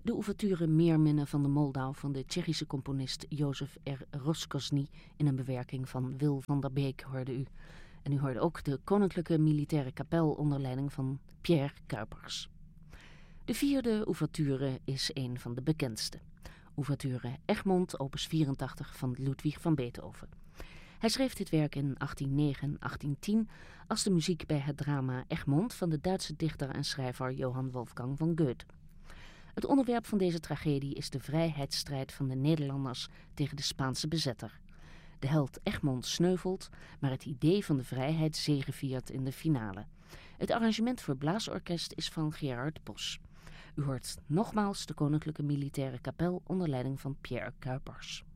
De ouverture Meerminnen van de Moldau van de Tsjechische componist Jozef R. Roskozny in een bewerking van Wil van der Beek hoorde u. En u hoorde ook de Koninklijke Militaire Kapel onder leiding van Pierre Cuypers. De vierde ouverture is een van de bekendste. Ouverture Egmont, opus 84 van Ludwig van Beethoven. Hij schreef dit werk in 1809-1810 als de muziek bij het drama Egmont van de Duitse dichter en schrijver Johann Wolfgang von Goethe. Het onderwerp van deze tragedie is de vrijheidsstrijd van de Nederlanders tegen de Spaanse bezetter. De held Egmont sneuvelt, maar het idee van de vrijheid zegeviert in de finale. Het arrangement voor blaasorkest is van Gerard Bos. U hoort nogmaals de Koninklijke Militaire Kapel onder leiding van Pierre Cuypers.